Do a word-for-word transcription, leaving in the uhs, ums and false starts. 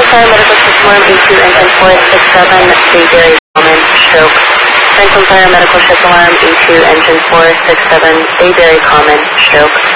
Fire Medical Ship Alarm A two Engine four six seven, a very common stroke. Franklin Fire Medical Ship Alarm A two Engine four six seven, a very common stroke.